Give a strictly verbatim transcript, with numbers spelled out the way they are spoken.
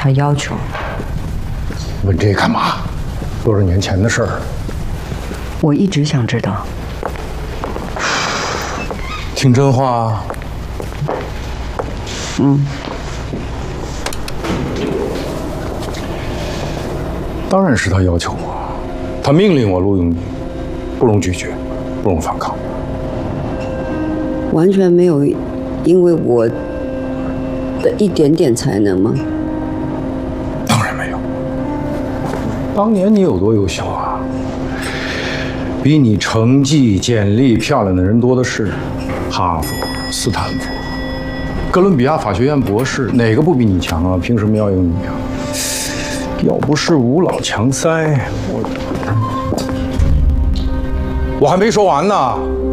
他要求。 问这干嘛？多少年前的事儿。 我一直想知道。 听真话。 嗯。 当然是他要求我，他命令我录用你，不容拒绝，不容反抗。 完全没有因为我的一点点才能吗？ 当然没有。当年你有多优秀啊？比你成绩、简历漂亮的人多的是，哈佛、斯坦福、哥伦比亚法学院博士，哪个不比你强啊？凭什么要用你啊？要不是吴老强塞，我我还没说完呢。